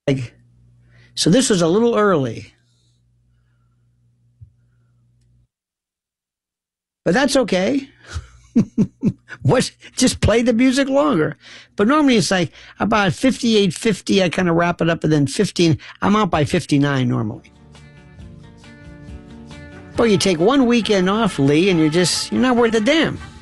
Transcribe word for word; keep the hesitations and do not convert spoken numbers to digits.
Like, so this was a little early. But that's okay. What? Just play the music longer. But normally it's like about fifty-eight fifty, I kind of wrap it up, and then fifteen, I'm out by fifty-nine normally. But you take one weekend off, Lee, and you're just, you're not worth a damn.